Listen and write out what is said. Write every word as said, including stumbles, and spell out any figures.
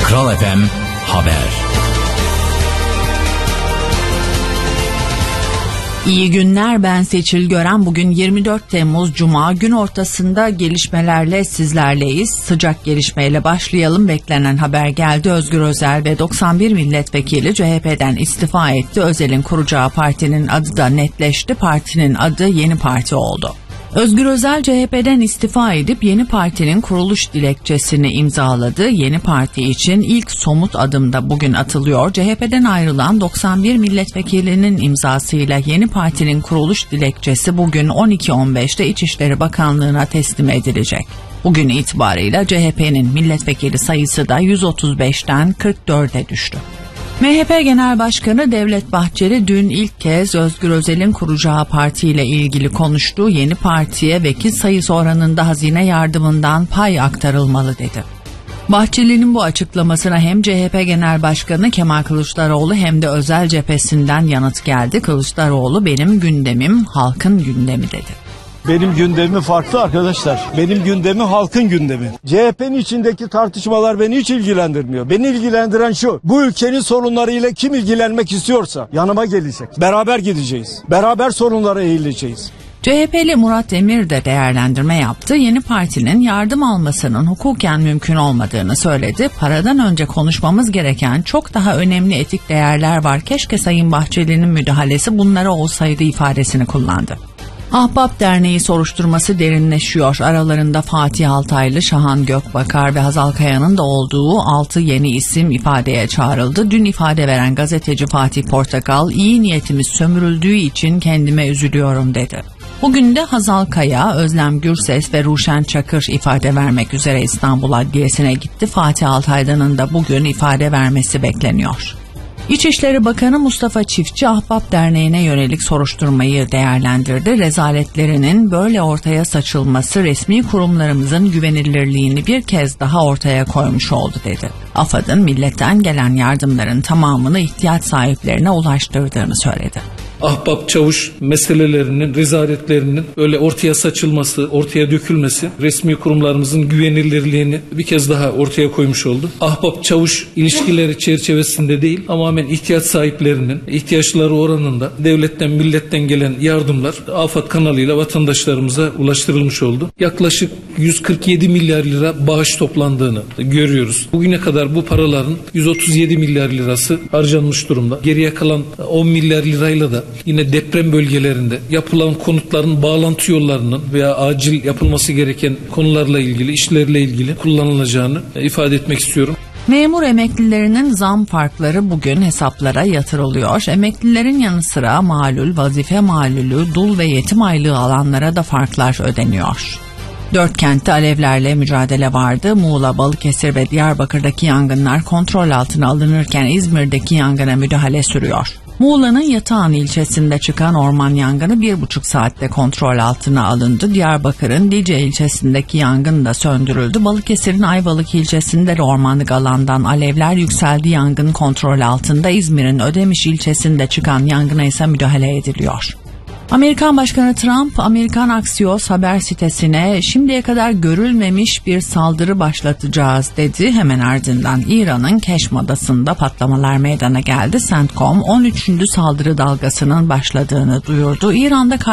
Kral F M Haber. İyi günler, ben Seçil Gören. Bugün yirmi dört Temmuz Cuma, gün ortasında gelişmelerle sizlerleyiz. Sıcak gelişmeyle başlayalım. Beklenen haber geldi. Özgür Özel ve doksan bir milletvekili C H P'den istifa etti. Özel'in kuracağı partinin adı da netleşti. Partinin adı Yeni Parti oldu. Özgür Özel C H P'den istifa edip yeni partinin kuruluş dilekçesini imzaladı. Yeni parti için ilk somut adım da bugün atılıyor. C H P'den ayrılan doksan bir milletvekilinin imzasıyla yeni partinin kuruluş dilekçesi bugün on iki on beşte İçişleri Bakanlığı'na teslim edilecek. Bugün itibarıyla C H P'nin milletvekili sayısı da yüz otuz beşten kırk dörde düştü. M H P Genel Başkanı Devlet Bahçeli dün ilk kez Özgür Özel'in kuracağı partiyle ilgili konuştu. Yeni partiye vekil sayısı oranında hazine yardımından pay aktarılmalı dedi. Bahçeli'nin bu açıklamasına hem C H P Genel Başkanı Kemal Kılıçdaroğlu hem de Özel cephesinden yanıt geldi. Kılıçdaroğlu benim gündemim halkın gündemi dedi. Benim gündemim farklı arkadaşlar. Benim gündemim halkın gündemi. C H P'nin içindeki tartışmalar beni hiç ilgilendirmiyor. Beni ilgilendiren şu: bu ülkenin sorunlarıyla kim ilgilenmek istiyorsa yanıma gelecek. Beraber gideceğiz. Beraber sorunlara eğileceğiz. C H P'li Murat Emir de değerlendirme yaptı. Yeni partinin yardım almasının hukuken mümkün olmadığını söyledi. Paradan önce konuşmamız gereken çok daha önemli etik değerler var. Keşke Sayın Bahçeli'nin müdahalesi bunlara olsaydı ifadesini kullandı. Ahbap Derneği soruşturması derinleşiyor. Aralarında Fatih Altaylı, Şahan Gökbakar ve Hazal Kaya'nın da olduğu altı yeni isim ifadeye çağrıldı. Dün ifade veren gazeteci Fatih Portakal, iyi niyetimiz sömürüldüğü için kendime üzülüyorum dedi. Bugün de Hazal Kaya, Özlem Gürses ve Ruşen Çakır ifade vermek üzere İstanbul Adliyesi'ne gitti. Fatih Altaylı'nın da bugün ifade vermesi bekleniyor. İçişleri Bakanı Mustafa Çiftçi, Ahbap Derneği'ne yönelik soruşturmayı değerlendirdi. Rezaletlerinin böyle ortaya saçılması resmi kurumlarımızın güvenilirliğini bir kez daha ortaya koymuş oldu dedi. AFAD'ın milletten gelen yardımların tamamını ihtiyaç sahiplerine ulaştırdığını söyledi. Ahbap çavuş meselelerinin, rezaletlerinin öyle ortaya saçılması, ortaya dökülmesi resmi kurumlarımızın güvenilirliğini bir kez daha ortaya koymuş oldu. Ahbap çavuş ilişkileri çerçevesinde değil, tamamen ihtiyaç sahiplerinin ihtiyaçları oranında devletten, milletten gelen yardımlar AFAD kanalıyla vatandaşlarımıza ulaştırılmış oldu. Yaklaşık yüz kırk yedi milyar lira bağış toplandığını görüyoruz. Bugüne kadar bu paraların yüz otuz yedi milyar lirası harcanmış durumda. Geriye kalan on milyar lirayla da yine deprem bölgelerinde yapılan konutların bağlantı yollarının veya acil yapılması gereken konularla ilgili, işlerle ilgili kullanılacağını ifade etmek istiyorum. Memur emeklilerinin zam farkları bugün hesaplara yatırılıyor. Emeklilerin yanı sıra malul, vazife malulü, dul ve yetim aylığı alanlara da farklar ödeniyor. Dört kentte alevlerle mücadele vardı. Muğla, Balıkesir ve Diyarbakır'daki yangınlar kontrol altına alınırken İzmir'deki yangına müdahale sürüyor. Muğla'nın Yatağan ilçesinde çıkan orman yangını bir buçuk saatte kontrol altına alındı. Diyarbakır'ın Lice ilçesindeki yangın da söndürüldü. Balıkesir'in Ayvalık ilçesinde de ormanlık alandan alevler yükseldi. Yangın kontrol altında. İzmir'in Ödemiş ilçesinde çıkan yangına ise müdahale ediliyor. Amerikan Başkanı Trump, Amerikan Axios haber sitesine şimdiye kadar görülmemiş bir saldırı başlatacağız dedi. Hemen ardından İran'ın Keşm Adası'nda patlamalar meydana geldi. CENTCOM on üçüncü saldırı dalgasının başladığını duyurdu. İran'da